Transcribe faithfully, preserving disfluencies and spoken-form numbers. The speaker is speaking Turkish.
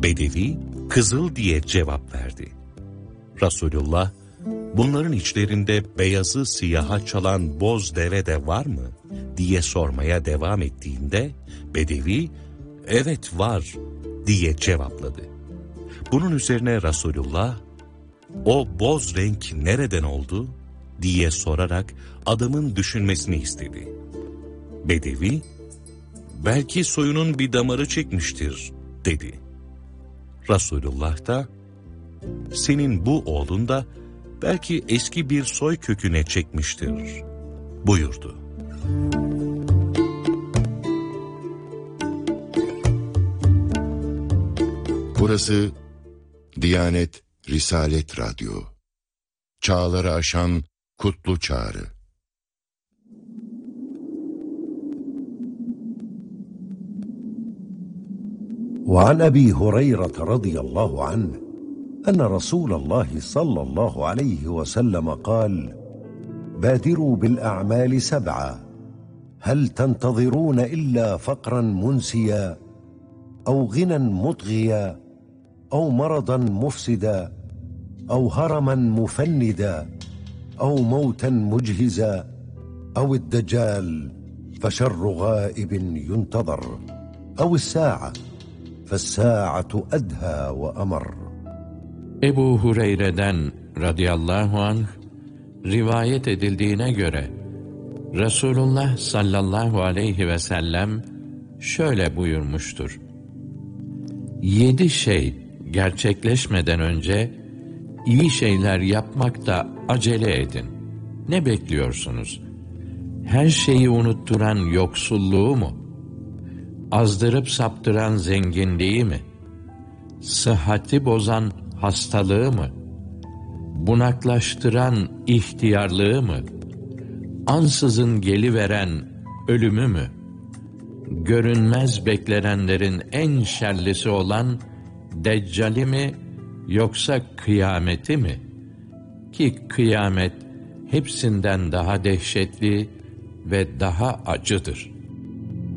Bedevi, kızıl diye cevap verdi. Resulullah, bunların içlerinde beyazı siyaha çalan boz deve de var mı diye sormaya devam ettiğinde, Bedevi, evet var diye cevapladı. Bunun üzerine Resulullah, o boz renk nereden oldu diye sorarak adamın düşünmesini istedi. Bedevi, belki soyunun bir damarı çekmiştir dedi. Resulullah da, senin bu oğlun da belki eski bir soy köküne çekmiştir buyurdu. Burası Diyanet Risalet Radyo. Çağları aşan kutlu çağrı. وعن أبي هريرة رضي الله عنه أن رسول الله صلى الله عليه وسلم قال: بادروا بالأعمال سبعة، هل تنتظرون إلا فقرا منسيا أو غنى مطغيا أو مرضا مفسدا أو هرما مفندا أو موتا مجهزا أو الدجال فشر غائب ينتظر أو الساعة فالساعة أدهى وأمر. Ebu Hureyre'den radıyallahu anh rivayet edildiğine göre Resulullah sallallahu aleyhi ve sellem şöyle buyurmuştur: Yedi şey gerçekleşmeden önce iyi şeyler yapmakta acele edin. Ne bekliyorsunuz? Her şeyi unutturan yoksulluğu mu? Azdırıp saptıran zenginliği mi? Sıhhati bozan hastalığı mı? Bunaklaştıran ihtiyarlığı mı? Ansızın geliveren ölümü mü? Görünmez beklenenlerin en şerlisi olan Deccali mi, yoksa kıyameti mi? Ki kıyamet hepsinden daha dehşetli ve daha acıdır.